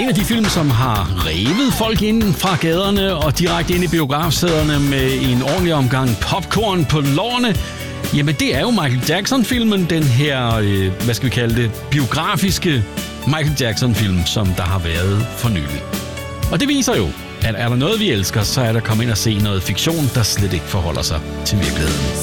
En af de film, som har revet folk ind fra gaderne og direkte ind i biografsæderne med en ordentlig omgang popcorn på lårene, jamen det er jo Michael Jackson-filmen, den her, hvad skal vi kalde det, biografiske Michael Jackson-film, som der har været for nylig. Og det viser jo, at er der noget, vi elsker, så er der kommet ind og se noget fiktion, der slet ikke forholder sig til virkeligheden.